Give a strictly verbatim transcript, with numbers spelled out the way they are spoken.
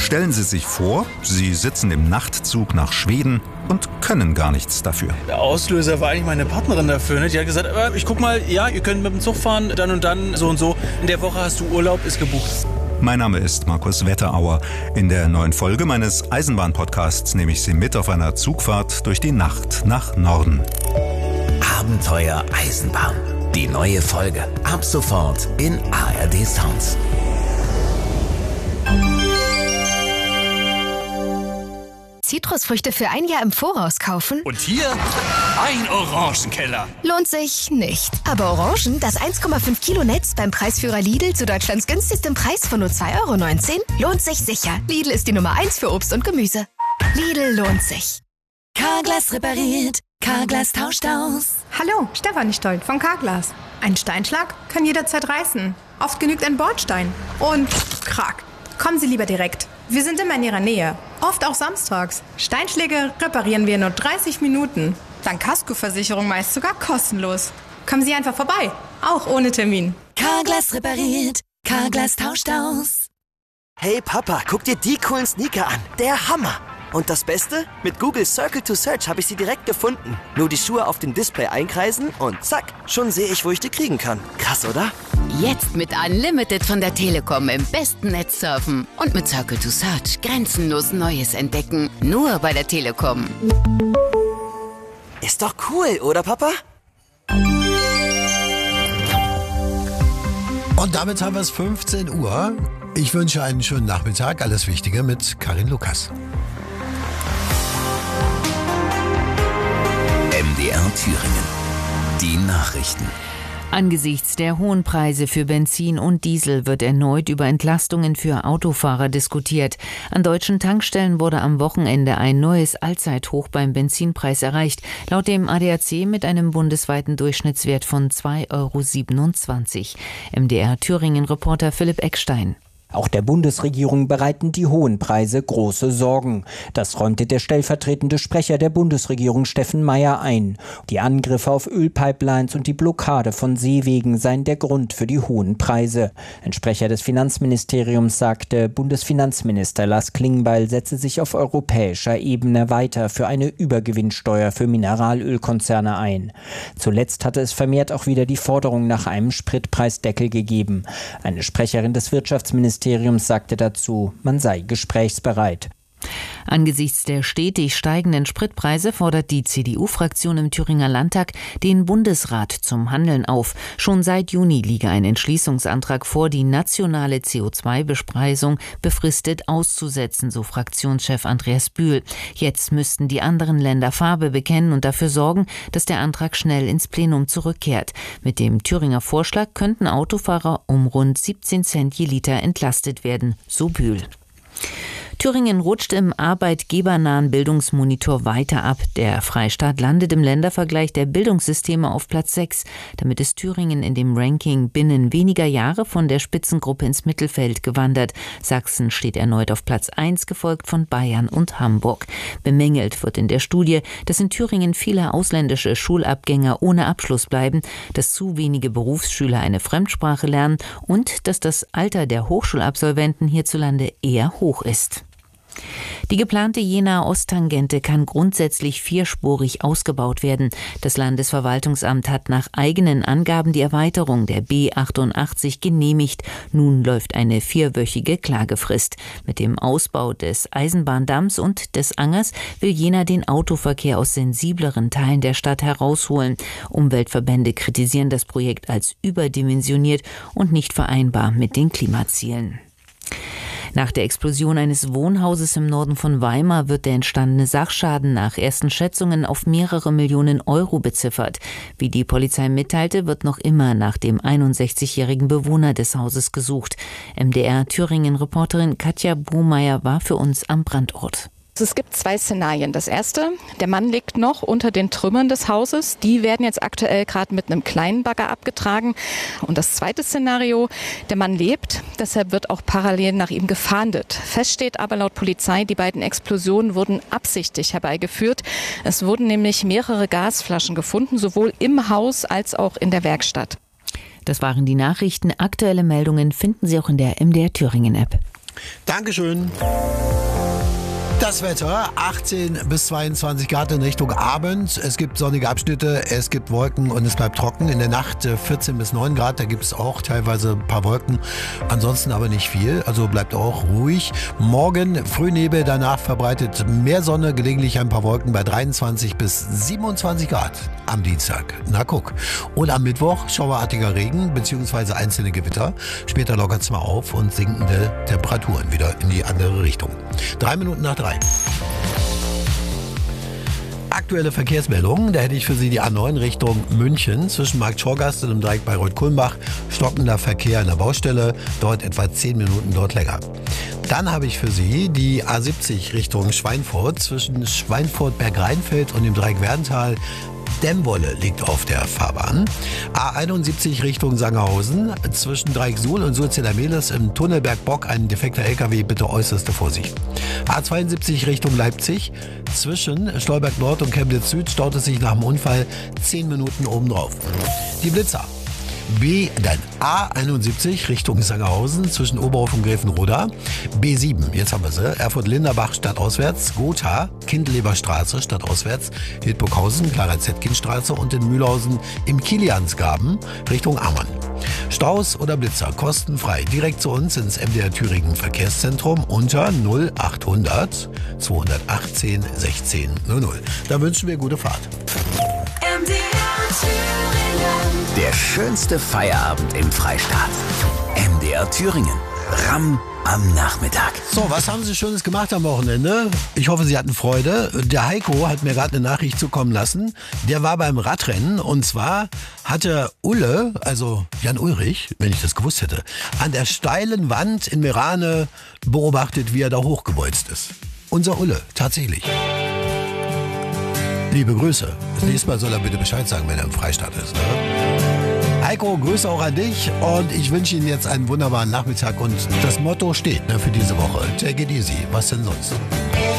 Stellen Sie sich vor, Sie sitzen im Nachtzug nach Schweden und können gar nichts dafür. Der Auslöser war eigentlich meine Partnerin dafür. Ne? Die hat gesagt, äh, ich guck mal, ja, ihr könnt mit dem Zug fahren, dann und dann, so und so. In der Woche hast du Urlaub, ist gebucht. Mein Name ist Markus Wetterauer. In der neuen Folge meines Eisenbahn-Podcasts nehme ich Sie mit auf einer Zugfahrt durch die Nacht nach Norden. Abenteuer Eisenbahn. Die neue Folge. Ab sofort in A R D Sounds. Zitrusfrüchte für ein Jahr im Voraus kaufen? Und hier ein Orangenkeller. Lohnt sich nicht. Aber Orangen, das eins Komma fünf Kilo Netz beim Preisführer Lidl zu Deutschlands günstigstem Preis von nur zwei Euro neunzehn, lohnt sich sicher. Lidl ist die Nummer eins für Obst und Gemüse. Lidl lohnt sich. Carglass repariert. Carglass tauscht aus. Hallo, Stefanie Stolt von Carglass. Ein Steinschlag kann jederzeit reißen. Oft genügt ein Bordstein. Und krack. Kommen Sie lieber direkt. Wir sind immer in Ihrer Nähe. Oft auch samstags. Steinschläge reparieren wir in nur dreißig Minuten. Dank Kaskoversicherung meist sogar kostenlos. Kommen Sie einfach vorbei. Auch ohne Termin. Carglass repariert. Carglass tauscht aus. Hey Papa, guck dir die coolen Sneaker an. Der Hammer. Und das Beste? Mit Google Circle to Search habe ich sie direkt gefunden. Nur die Schuhe auf dem Display einkreisen und zack, schon sehe ich, wo ich die kriegen kann. Krass, oder? Jetzt mit Unlimited von der Telekom im besten Netz surfen. Und mit Circle to Search grenzenlos Neues entdecken. Nur bei der Telekom. Ist doch cool, oder Papa? Und damit haben wir es fünfzehn Uhr. Ich wünsche einen schönen Nachmittag. Alles Wichtige mit Karin Lukas. M D R Thüringen. Die Nachrichten. Angesichts der hohen Preise für Benzin und Diesel wird erneut über Entlastungen für Autofahrer diskutiert. An deutschen Tankstellen wurde am Wochenende ein neues Allzeithoch beim Benzinpreis erreicht, laut dem A D A C mit einem bundesweiten Durchschnittswert von zwei Euro siebenundzwanzig. M D R Thüringen-Reporter Philipp Eckstein. Auch der Bundesregierung bereiten die hohen Preise große Sorgen. Das räumte der stellvertretende Sprecher der Bundesregierung Steffen Meier ein. Die Angriffe auf Ölpipelines und die Blockade von Seewegen seien der Grund für die hohen Preise. Ein Sprecher des Finanzministeriums sagte, Bundesfinanzminister Lars Klingbeil setze sich auf europäischer Ebene weiter für eine Übergewinnsteuer für Mineralölkonzerne ein. Zuletzt hatte es vermehrt auch wieder die Forderung nach einem Spritpreisdeckel gegeben. Eine Sprecherin des Wirtschaftsministeriums sagte dazu, man sei gesprächsbereit. Angesichts der stetig steigenden Spritpreise fordert die C D U-Fraktion im Thüringer Landtag den Bundesrat zum Handeln auf. Schon seit Juni liege ein Entschließungsantrag vor, die nationale C O zwei Bepreisung befristet auszusetzen, so Fraktionschef Andreas Bühl. Jetzt müssten die anderen Länder Farbe bekennen und dafür sorgen, dass der Antrag schnell ins Plenum zurückkehrt. Mit dem Thüringer Vorschlag könnten Autofahrer um rund siebzehn Cent je Liter entlastet werden, so Bühl. Thüringen rutscht im arbeitgebernahen Bildungsmonitor weiter ab. Der Freistaat landet im Ländervergleich der Bildungssysteme auf Platz sechs. Damit ist Thüringen in dem Ranking binnen weniger Jahre von der Spitzengruppe ins Mittelfeld gewandert. Sachsen steht erneut auf Platz eins, gefolgt von Bayern und Hamburg. Bemängelt wird in der Studie, dass in Thüringen viele ausländische Schulabgänger ohne Abschluss bleiben, dass zu wenige Berufsschüler eine Fremdsprache lernen und dass das Alter der Hochschulabsolventen hierzulande eher hoch ist. Die geplante Jenaer Osttangente kann grundsätzlich vierspurig ausgebaut werden. Das Landesverwaltungsamt hat nach eigenen Angaben die Erweiterung der B achtundachtzig genehmigt. Nun läuft eine vierwöchige Klagefrist. Mit dem Ausbau des Eisenbahndamms und des Angers will Jena den Autoverkehr aus sensibleren Teilen der Stadt herausholen. Umweltverbände kritisieren das Projekt als überdimensioniert und nicht vereinbar mit den Klimazielen. Nach der Explosion eines Wohnhauses im Norden von Weimar wird der entstandene Sachschaden nach ersten Schätzungen auf mehrere Millionen Euro beziffert. Wie die Polizei mitteilte, wird noch immer nach dem einundsechzigjährigen Bewohner des Hauses gesucht. M D R Thüringen-Reporterin Katja Bohmeier war für uns am Brandort. Es gibt zwei Szenarien. Das erste, der Mann liegt noch unter den Trümmern des Hauses. Die werden jetzt aktuell gerade mit einem kleinen Bagger abgetragen. Und das zweite Szenario, der Mann lebt, deshalb wird auch parallel nach ihm gefahndet. Fest steht aber laut Polizei, die beiden Explosionen wurden absichtlich herbeigeführt. Es wurden nämlich mehrere Gasflaschen gefunden, sowohl im Haus als auch in der Werkstatt. Das waren die Nachrichten. Aktuelle Meldungen finden Sie auch in der M D R Thüringen App. Dankeschön. Das Wetter, achtzehn bis zweiundzwanzig Grad in Richtung Abend. Es gibt sonnige Abschnitte, es gibt Wolken und es bleibt trocken. In der Nacht vierzehn bis neun Grad, da gibt es auch teilweise ein paar Wolken. Ansonsten aber nicht viel, also bleibt auch ruhig. Morgen Frühnebel, danach verbreitet mehr Sonne, gelegentlich ein paar Wolken bei dreiundzwanzig bis siebenundzwanzig Grad am Dienstag. Na guck. Und am Mittwoch schauerartiger Regen bzw. einzelne Gewitter. Später lockert es mal auf und sinkende Temperaturen wieder in die andere Richtung. Drei Minuten nach drei. Aktuelle Verkehrsmeldungen, da hätte ich für Sie die A neun Richtung München zwischen Markt-Schorgast und dem Dreieck Bayreuth-Kulmbach. Stockender Verkehr an der Baustelle, dauert etwa zehn Minuten dort länger. Dann habe ich für Sie die A siebzig Richtung Schweinfurt zwischen Schweinfurt-Bergrheinfeld und dem Dreieck Werntal. Dämmwolle liegt auf der Fahrbahn. A einundsiebzig Richtung Sangerhausen zwischen Dreieck Suhl und Sulzeder-Mehlis im Tunnelberg-Bock ein defekter L K W, bitte äußerste Vorsicht. A zweiundsiebzig Richtung Leipzig zwischen Stolberg Nord und Chemnitz Süd staut es sich nach dem Unfall zehn Minuten obendrauf. Die Blitzer. B, dann A einundsiebzig Richtung Sangerhausen zwischen Oberhof und Gräfenroda. B sieben, jetzt haben wir sie, Erfurt-Linderbach stadtauswärts, Gotha, Kindleberstraße stadtauswärts, Hildburghausen, Clara-Zetkin-Straße und in Mühlhausen im Kiliansgraben Richtung Ammann. Staus oder Blitzer kostenfrei direkt zu uns ins M D R Thüringen Verkehrszentrum unter null achthundert zweihundertachtzehn sechzehn null null. Da wünschen wir gute Fahrt. M D R Thüringen. Der schönste Feierabend im Freistaat. M D R Thüringen. Ram am Nachmittag. So, was haben Sie Schönes gemacht am Wochenende? Ich hoffe, Sie hatten Freude. Der Heiko hat mir gerade eine Nachricht zukommen lassen. Der war beim Radrennen und zwar hatte Ulle, also Jan Ulrich, wenn ich das gewusst hätte, an der steilen Wand in Merane beobachtet, wie er da hochgebolzt ist. Unser Ulle, tatsächlich. Liebe Grüße. Das nächste Mal soll er bitte Bescheid sagen, wenn er im Freistaat ist. Ne? Heiko, Grüße auch an dich und ich wünsche Ihnen jetzt einen wunderbaren Nachmittag und das Motto steht, ne, für diese Woche. Take it easy. Was denn sonst?